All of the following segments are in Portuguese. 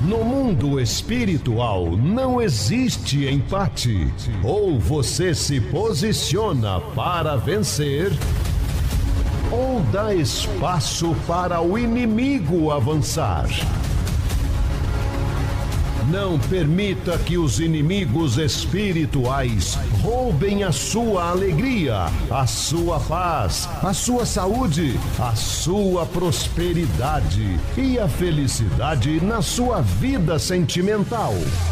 No mundo espiritual não existe empate. Ou você se posiciona para vencer, ou dá espaço para o inimigo avançar. Não permita que os inimigos espirituais roubem a sua alegria, a sua paz, a sua saúde, a sua prosperidade e a felicidade na sua vida sentimental.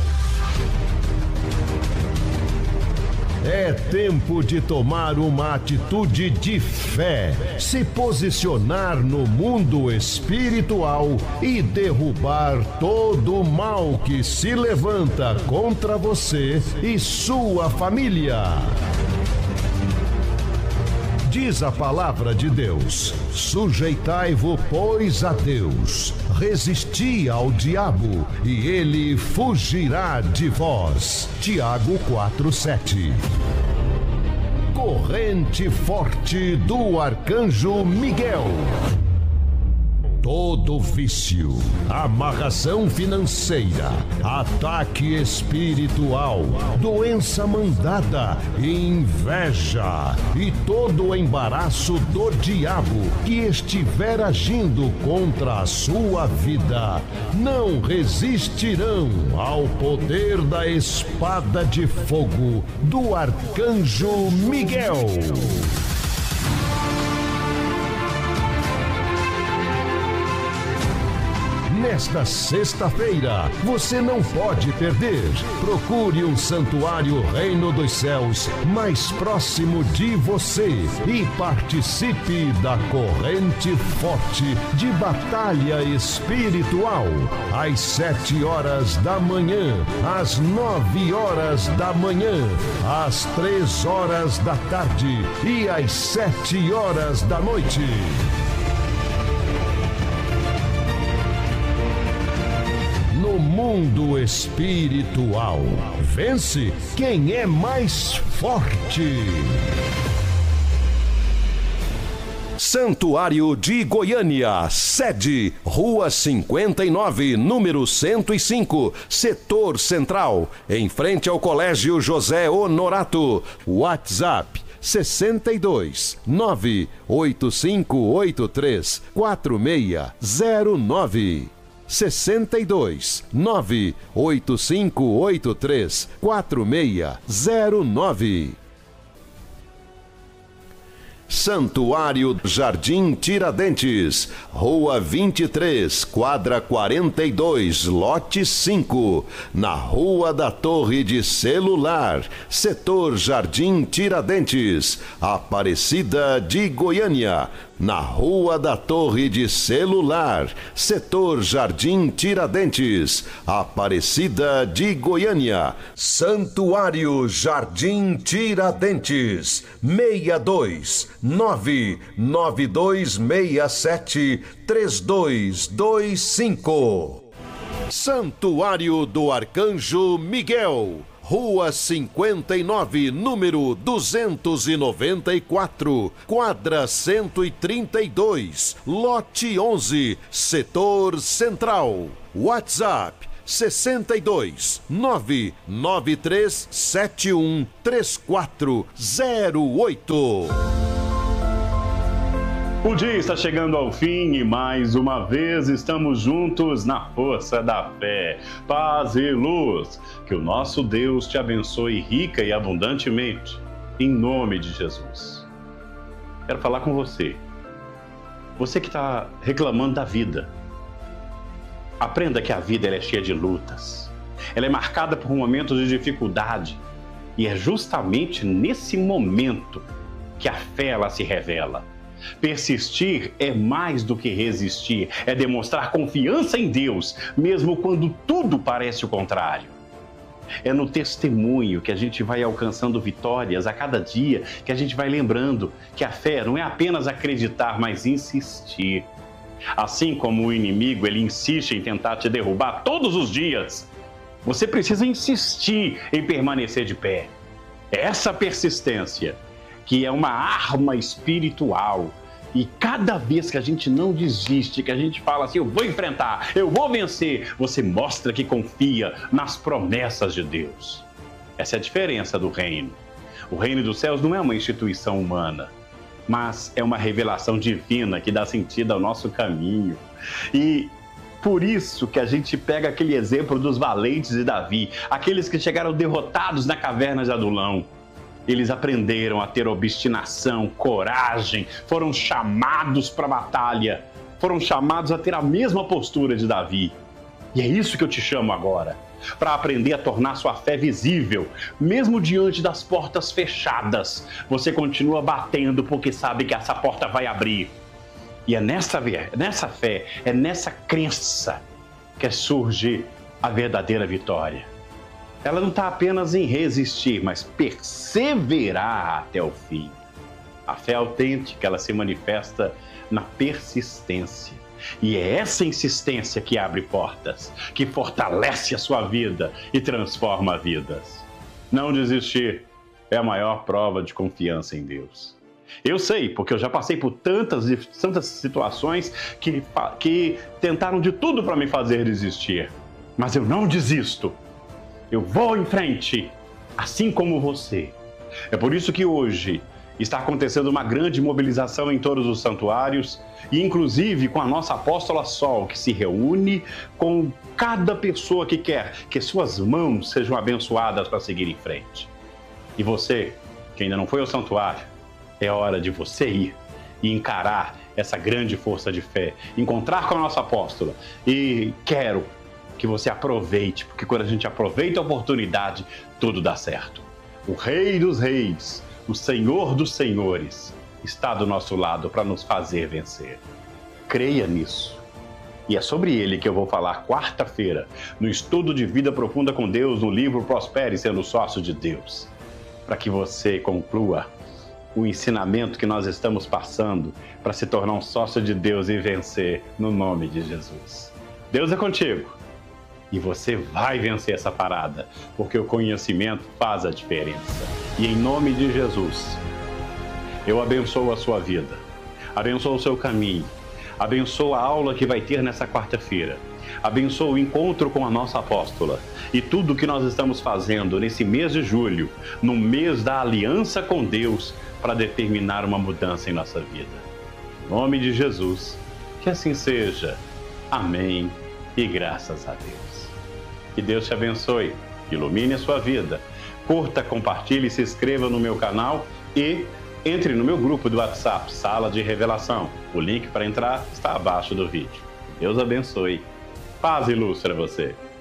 É tempo de tomar uma atitude de fé, se posicionar no mundo espiritual e derrubar todo o mal que se levanta contra você e sua família. Diz a palavra de Deus: sujeitai-vos, pois, a Deus, resisti ao diabo, e ele fugirá de vós. Tiago 4:7. Corrente forte do Arcanjo Miguel. Todo vício, amarração financeira, ataque espiritual, doença mandada, inveja e todo o embaraço do diabo que estiver agindo contra a sua vida, não resistirão ao poder da espada de fogo do Arcanjo Miguel. Nesta sexta-feira, você não pode perder. Procure um santuário Reino dos Céus mais próximo de você e participe da corrente forte de batalha espiritual. Às 7 horas da manhã, às 9 horas da manhã, às 3 horas da tarde e às 7 horas da noite. No mundo espiritual, vence quem é mais forte. Santuário de Goiânia, sede, Rua 59, número 105, Setor Central, em frente ao Colégio José Honorato. WhatsApp 62 98583 4609. 62 98583 4609. Santuário Jardim Tiradentes, Rua 23, quadra 42, lote 5, na Rua da Torre de Celular, Setor Jardim Tiradentes, Aparecida de Goiânia. Na Rua da Torre de Celular, Setor Jardim Tiradentes, Aparecida de Goiânia. Santuário Jardim Tiradentes, 62 99267 3225. Santuário do Arcanjo Miguel, Rua 59, número 294, quadra 132, lote 11, Setor Central. WhatsApp 62 99371 3408. O dia está chegando ao fim e mais uma vez estamos juntos na força da fé, paz e luz. Que o nosso Deus te abençoe rica e abundantemente, em nome de Jesus. Quero falar com você. Você que está reclamando da vida. Aprenda que a vida ela é cheia de lutas. Ela é marcada por momentos de dificuldade. E é justamente nesse momento que a fé ela se revela. Persistir é mais do que resistir, é demonstrar confiança em Deus, mesmo quando tudo parece o contrário. É no testemunho que a gente vai alcançando vitórias a cada dia, que a gente vai lembrando que a fé não é apenas acreditar, mas insistir. Assim como o inimigo, ele insiste em tentar te derrubar todos os dias, você precisa insistir em permanecer de pé. Essa persistência, que é uma arma espiritual, E cada vez que a gente não desiste, que a gente fala assim, eu vou enfrentar, eu vou vencer, você mostra que confia nas promessas de Deus. Essa é a diferença do reino. O reino dos céus não é uma instituição humana, mas é uma revelação divina que dá sentido ao nosso caminho. E por isso que a gente pega aquele exemplo dos valentes de Davi, aqueles que chegaram derrotados na caverna de Adulão. Eles aprenderam a ter obstinação, coragem, foram chamados para a batalha, foram chamados a ter a mesma postura de Davi. E é isso que eu te chamo agora, para aprender a tornar sua fé visível, mesmo diante das portas fechadas. Você continua batendo porque sabe que essa porta vai abrir. E é nessa fé, é nessa crença que surge a verdadeira vitória. Ela não está apenas em resistir, mas perseverar até o fim. A fé autêntica, ela se manifesta na persistência. E é essa insistência que abre portas, que fortalece a sua vida e transforma vidas. Não desistir é a maior prova de confiança em Deus. Eu sei, porque eu já passei por tantas situações que tentaram de tudo para me fazer desistir. Mas eu não desisto. Eu vou em frente, assim como você. É por isso que hoje está acontecendo uma grande mobilização em todos os santuários e inclusive com a nossa apóstola Sol, que se reúne com cada pessoa que quer que suas mãos sejam abençoadas para seguir em frente. E você, que ainda não foi ao santuário, é hora de você ir e encarar essa grande força de fé, encontrar com a nossa apóstola. E quero que você aproveite, porque quando a gente aproveita a oportunidade, tudo dá certo. O Rei dos Reis, o Senhor dos Senhores, está do nosso lado para nos fazer vencer. Creia nisso. E é sobre ele que eu vou falar quarta-feira, no estudo de vida profunda com Deus, no livro Prospere Sendo Sócio de Deus, para que você conclua o ensinamento que nós estamos passando para se tornar um sócio de Deus e vencer no nome de Jesus. Deus é contigo e você vai vencer essa parada, porque o conhecimento faz a diferença. E em nome de Jesus, eu abençoo a sua vida, abençoo o seu caminho, abençoo a aula que vai ter nessa quarta-feira, abençoo o encontro com a nossa apóstola e tudo que nós estamos fazendo nesse mês de julho, no mês da aliança com Deus, para determinar uma mudança em nossa vida. Em nome de Jesus, que assim seja. Amém e graças a Deus. Que Deus te abençoe, ilumine a sua vida. Curta, compartilhe, se inscreva no meu canal e entre no meu grupo do WhatsApp, Sala de Revelação. O link para entrar está abaixo do vídeo. Deus abençoe. Paz e luz para você.